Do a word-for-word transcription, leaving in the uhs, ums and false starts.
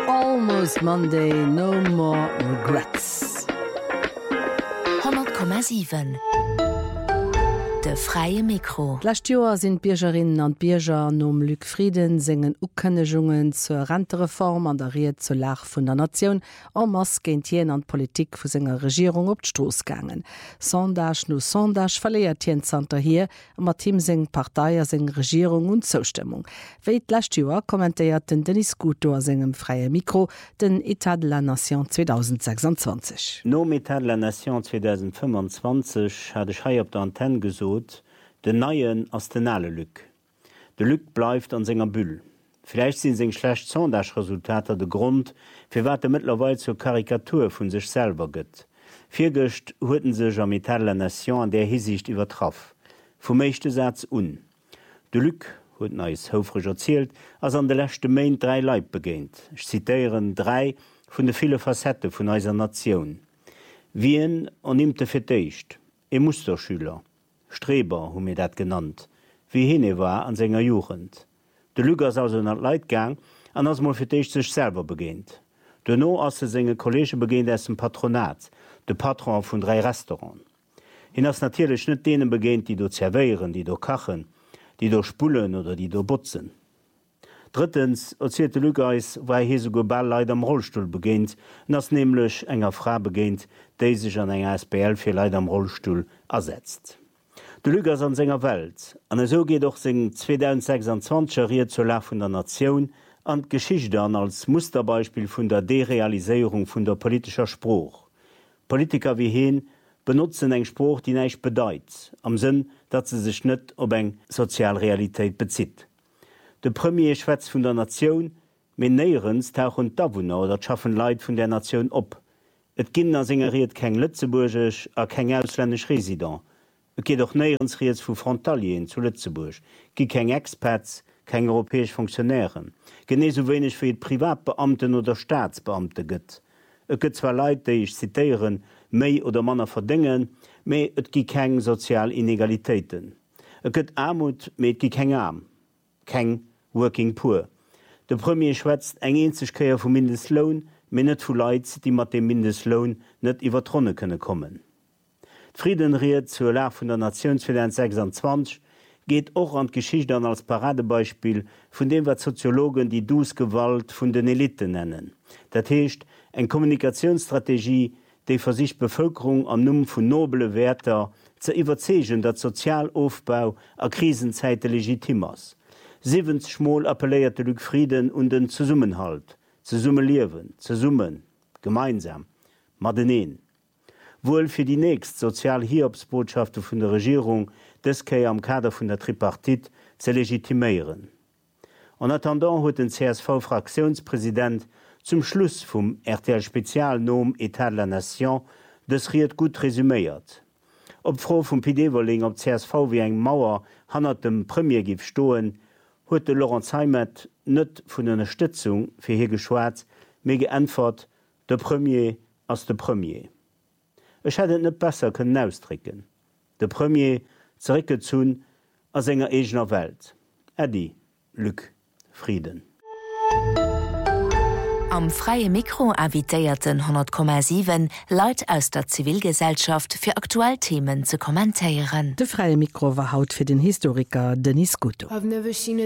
Almost Monday, no more regrets. hundert Komma sieben De freie Mikro. Last Joer sind Biergerinnen an Bierger nom Luc Frieden singen Ukënnegungen zur Rentereform an der Riet zur Lach vun der Nation a mass géint hien an Politik vu senger Regierung op d'Stroos gangen. Sondage no Sondage verleiert hien Zter hier a mat Team seng Parteiier seng Regierung und Zustimmung. Wéit last Joer kommentéiert den Denis Guto a segem freie Mikro den Etat de la Nation zweitausendsechsundzwanzig. No Etat de la Nation zweitausendfünfundzwanzig hat ich hei op der Antenne gesot, de neien ass den alle Lück. De Lück bleifft an senger Büll. Vielleicht sind seg schlecht Sondagresultater de Grund, fir wat mittlerweile zur Karikatur vun sich selber gëtt. Viergecht hueten sech am Etat de la Nation an der Hinsicht übertraff. Vom mechte Satz un. De Lück huet neis houfrich erzielt, ass an de lächte Main drei Leib begéint. Ich zitieren drei vun de viele Facette vun eiser Nation. Wien annimte verteicht. E Musterschüler. Streber hun mir dat genannt, wie hinne war an senger Jugend. De Lügers aus einer Leitgang an ass mal firteicht sech selber begéint. De no ass se senge Kollege begéint ass dem Patronat, de Patron vun drei Restaurant. Hin ass natierlech net denen begéint, die do zerveieren, die do kachen, die do spulen oder die do butzen. Drittens erzählte Lügeis, weil hier so global Leid am Rollstuhl begéint, und ass nämlich enger Frau begéint, déi sich an enger S P L fir Leid am Rollstuhl ersetzt. De Lügers an senger Welt, an eso geht doch seg zweitausendsechsundzwanzig Riet zur Lach vun der Nation an d'Geschichte an als Musterbeispiel vun der Derealisierung vun der politischer Spruch. Politiker wie hin benutzen eng Spruch, die neich bedeit, am Sinn, dat ze sich net op eng Sozialrealität bezieht. De Premier Schwätz vun der Nation, men neierens tauchen d'Awunner oder schaffen Leid vun der Nation op. Et Kinder singeriert keng Lützeburgech a keng ausländisch Resident. Et geht doch neierens Riets vu Frontalien zu Lützeburg. Gi keng Experts, keng europäesch Funktionären. Genee so wenig fir et Privatbeamten oder Staatsbeamte gëtt. Et gëtt zwar Leiit, déi ich zitieren, méi oder Manner verdingen, méi et gi keng Sozialinegalitéiten. Et gëtt Armut, méi et gi keng Arm. Keng Working Poor. De Premier schwätzt eng enzegkeier vum Mindestlohn, mé net vu Leiit, die mat dem Mindestlohn net iwwer Tronne kënne kommen. Friedenriet zur Lach vun der Nation zweitausendsechsundzwanzig geht och an d'Geschichte an als Paradebeispiel vun dem wat Soziologen die Dusgewalt vun den Eliten nennen. Dat heescht eng Kommunikationsstrategie, déi ver sich Bevölkerung am Numm vun noble Werter ze iwwerzegen, dat Sozialaufbau a Krisenzeite legitim ass. Siewens Schmoll appelléierte Luc Frieden und den Zusummenhalt, ze summe liewen, ze summen, gemeinsam, Madeneen. Wohl für die nächst Sozialhiobsbotschaften vun der Regierung des Kei am Kader vun der Tripartit ze legitimieren. En attendant huet den C S V-Fraktionspräsident zum Schluss vum R T L-Spezialnom Etat de la Nation des Riet gut resümiert. Ob froh vum P D-Wolling op C S V wie eng Mauer hannner dem Premier gif stoen, huet de Laurent Heimet net vun der Unterstützung fir hier geschwaart, mé geantwort de Premier as de Premier. Ech hätte net besser können ausdricken. De Premier zerricke zun as enger egener Welt. Eddie, Luc, Frieden. Am freie Mikro invitéierten hundert Komma sieben Leiit aus der Zivilgesellschaft fir aktuell Themen zu kommentieren. De freie Mikro war haut fir den Historiker Denis Guto.